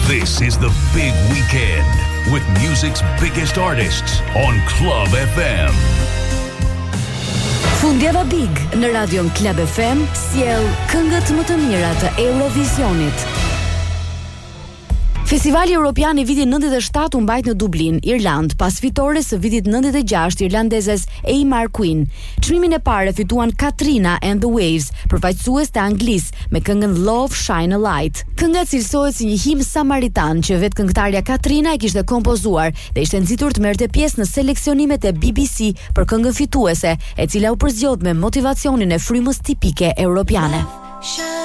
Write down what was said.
This is the big weekend with music's biggest artists on Club FM. Fundjava Big në radion Club FM sjell këngët më të mira të Eurovisionit. Festivali Europian I vitit 97 u mbajt në Dublin, Irland, pas fitores së vitit 96 irlandezes Eimar Queen. Çmimin e parë fituan Katrina and the Waves, përfaqësues të Anglisë me këngën Love Shine a Light. Kënga cilësohet si një him samaritan që vetë këngëtarja Katrina e kishte kompozuar dhe ishte nxitur të merrte pjesë në seleksionimet e BBC për këngën fituese, e cila u përzgjodh me motivacionin e frymës tipike europiane.